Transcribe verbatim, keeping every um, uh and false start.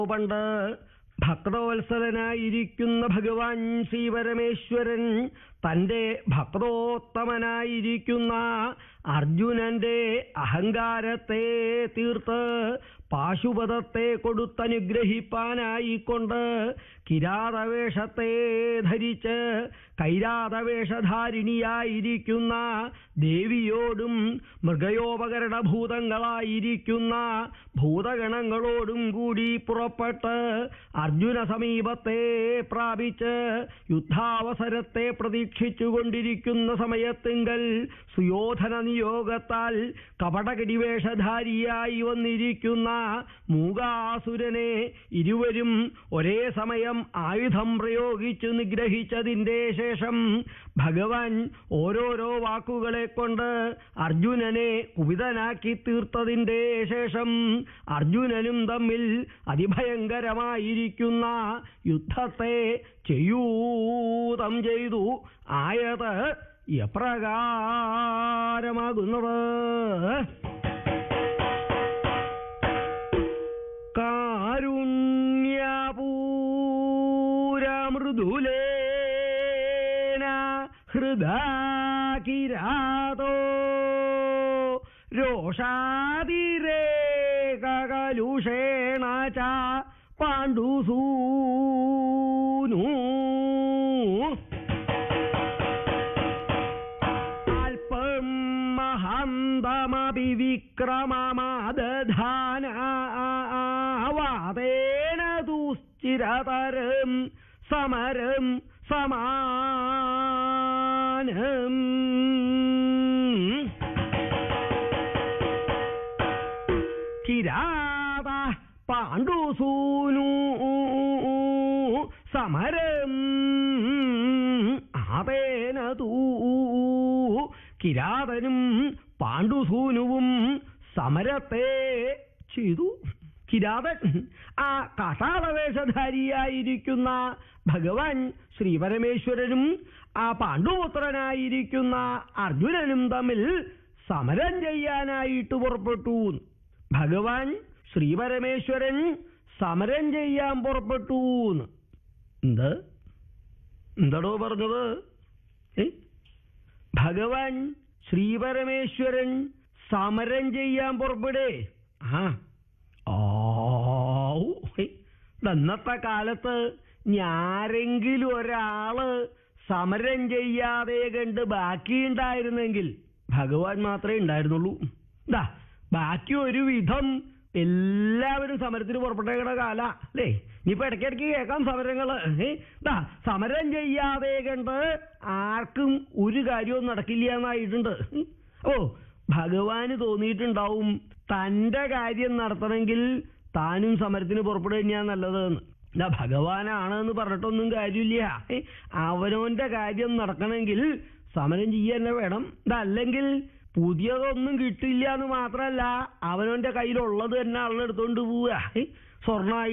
പണ്ട് ഭക്തവത്സലനായിരിക്കുന്ന ഭഗവാൻ ശ്രീപരമേശ്വരൻ തൻ്റെ ഭക്തോത്തമനായിരിക്കുന്ന അർജുനന്റെ അഹങ്കാരത്തെ തീർത്ത് പാശുപതത്തെ കൊടുത്തനുഗ്രഹിപ്പാനായിക്കൊണ്ട് കിരാതവേഷത്തെ ധരിച്ച് കൈരാതവേഷധാരിണിയായിരിക്കുന്ന ദേവിയോടും മൃഗയോപകരണഭൂതങ്ങളായിരിക്കുന്ന ഭൂതഗണങ്ങളോടും കൂടി പുറപ്പെട്ട് അർജുന സമീപത്തെ പ്രാപിച്ച് യുദ്ധാവസരത്തെ പ്രതീക്ഷിച്ചുകൊണ്ടിരിക്കുന്ന സമയത്തിങ്കൽ സുയോധന നിയോഗത്താൽ കപടകടിവേഷധാരിയായി വന്നിരിക്കുന്ന മൂകാസുരനെ ഇരുവരും ഒരേ സമയം ആയുധം പ്രയോഗിച്ചു നിഗ്രഹിച്ചതിൻ്റെ ശേഷം ഭഗവാൻ ഓരോരോ വാക്കുകളെ കൊണ്ട് അർജുനനെ കുപിതനാക്കി തീർത്തതിൻ്റെ ശേഷം അർജുനനും തമ്മിൽ അതിഭയങ്കരമായിരിക്കുന്ന യുദ്ധത്തെ ചെയ്യൂതം ചെയ്തു. ആയത് എപ്രകാരമാകുന്നത്? കാരുണ്യപൂരമൃദുലേന ഹൃദാ കിരാതോ രോഷാതിരേകകലുഷേണ ച പാണ്ഡുസൂനു അല്പം മഹന്തമപി വിക്രമമാദധാനവാദേന ദുശ്ചിരതരം സമരം സമാനം കിരാത പാണ്ഡുസൂനു സമരം ആതേന തൂ കിരാതനും പാണ്ഡുസൂനുവും സമരത്തെ ചെയ്തു. കിരാതൻ ആ കാട്ടാളവേഷധാരിയായിരിക്കുന്ന ഭഗവാൻ ശ്രീപരമേശ്വരനും ആ പാണ്ഡുപുത്രനായിരിക്കുന്ന അർജുനനും തമ്മിൽ സമരം ചെയ്യാനായിട്ട് പുറപ്പെട്ടു. ഭഗവാൻ ശ്രീപരമേശ്വരൻ സമരം ചെയ്യാൻ പുറപ്പെട്ടു. എന്ത് എന്താണോ പറഞ്ഞത്? ഭഗവാൻ ശ്രീപരമേശ്വരൻ സമരം ചെയ്യാൻ പുറപ്പെടേ. ആ ഇന്നത്തെ കാലത്ത് ഞാരെങ്കിലും ഒരാള് സമരം ചെയ്യാതെ കണ്ട് ബാക്കിയുണ്ടായിരുന്നെങ്കിൽ ഭഗവാൻ മാത്രമേ ഉണ്ടായിരുന്നുള്ളൂ. എന്താ ബാക്കി ഒരു വിധം എല്ലാവരും സമരത്തിന് പുറപ്പെട്ടേക്കണ കാല അല്ലേ? ഇനിയിപ്പോ ഇടയ്ക്കിടയ്ക്ക് കേൾക്കാം സമരങ്ങള്. എന്താ സമരം ചെയ്യാതെ കണ്ട് ആർക്കും ഒരു കാര്യവും നടക്കില്ല എന്നായിട്ടുണ്ട്. ഓ ഭഗവാന് തോന്നിയിട്ടുണ്ടാവും തൻ്റെ കാര്യം നടത്തണമെങ്കിൽ താനും സമരത്തിന് പുറപ്പെടുക തന്നെയാ നല്ലതെന്ന്. എന്താ ഭഗവാനാണെന്ന് പറഞ്ഞിട്ടൊന്നും കാര്യമില്ല. അവനവന്റെ കാര്യം നടക്കണമെങ്കിൽ സമരം ചെയ്യാൻ തന്നെ വേണം. ഇതല്ലെങ്കിൽ പുതിയതൊന്നും കിട്ടില്ല എന്ന് മാത്രമല്ല അവനവന്റെ കയ്യിലുള്ളത് തന്നെ ആളെടുത്തോണ്ട് പോവുക. സ്വർണ്ണ